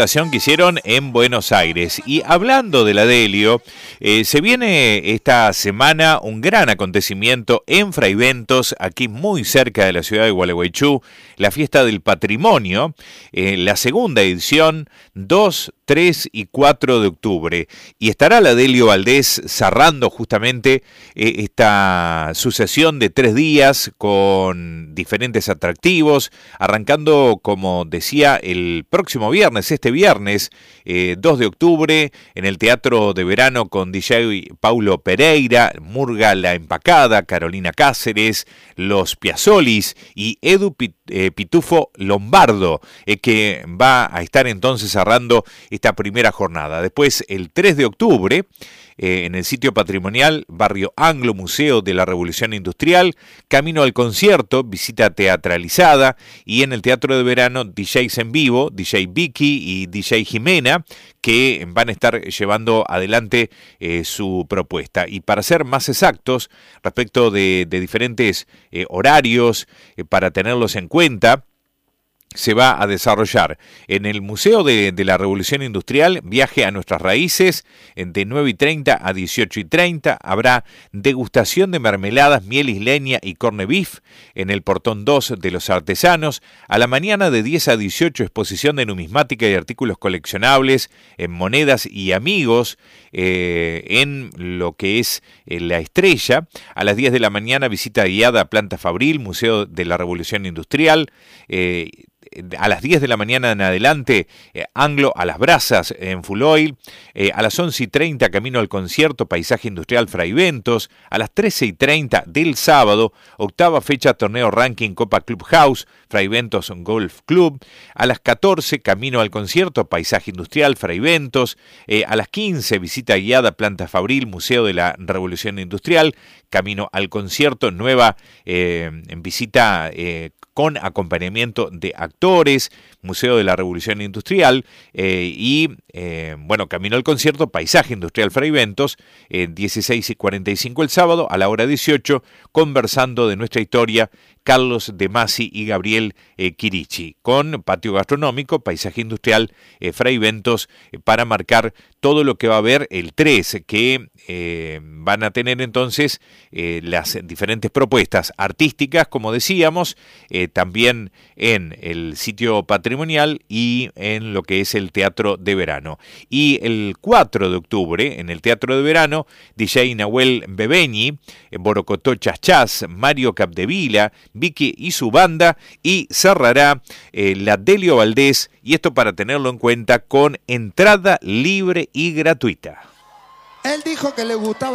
Que hicieron en Buenos Aires. Y hablando de la Delio, se viene esta semana un gran acontecimiento en Fraiventos, aquí muy cerca de la ciudad de Gualeguaychú, la fiesta del patrimonio, la segunda edición, 2, 3 y 4 de octubre. Y estará la Delio Valdés cerrando justamente esta sucesión de 3 días con diferentes atractivos, arrancando, como decía, el próximo viernes, este viernes 2 de octubre, en el Teatro de Verano con DJ Paulo Pereira, Murga La Empacada, Carolina Cáceres, Los Piazzolis y Edu Pitufo Lombardo, que va a estar entonces cerrando esta primera jornada. Después, el 3 de octubre, en el sitio patrimonial, Barrio Anglo, Museo de la Revolución Industrial, camino al concierto, visita teatralizada, y en el Teatro de Verano, DJs en vivo, DJ Vicky y DJ Jimena, que van a estar llevando adelante su propuesta. Y para ser más exactos, respecto de diferentes horarios, para tenerlos en cuenta, se va a desarrollar en el Museo de la Revolución Industrial, viaje a nuestras raíces, de 9:30 a 18:30. Habrá degustación de mermeladas, miel isleña y corned beef en el portón 2 de los artesanos. A la mañana de 10 a 18, exposición de numismática y artículos coleccionables, en monedas y amigos, en lo que es La Estrella. A las 10 de la mañana, visita guiada a Planta Fabril, Museo de la Revolución Industrial. A las 10 de la mañana en adelante, Anglo a las Brasas en Full Oil. A las 11:30, camino al concierto Paisaje Industrial Fraiventos. A las 13:30 del sábado, octava fecha torneo ranking Copa Clubhouse Fraiventos Golf Club. A las 14, camino al concierto Paisaje Industrial Fraiventos. A las 15, visita guiada Planta Fabril, Museo de la Revolución Industrial. Camino al concierto, nueva visita con acompañamiento de actores, Museo de la Revolución Industrial, camino al concierto Paisaje Industrial Fraiventos, 16:45 el sábado, a la hora 18, conversando de nuestra historia, Carlos De Masi y Gabriel Quirichi, con patio gastronómico, Paisaje Industrial Fraiventos, para marcar todo lo que va a haber el 3, que van a tener entonces las diferentes propuestas artísticas, como decíamos, también en el sitio patrimonial y en lo que es el Teatro de Verano. Y el 4 de octubre, en el Teatro de Verano, DJ Nahuel Bebeñi, Borocotó Chas, Mario Capdevila, Vicky y su banda, y cerrará la Delio Valdés, y esto para tenerlo en cuenta, con entrada libre y gratuita. Él dijo que le gustaba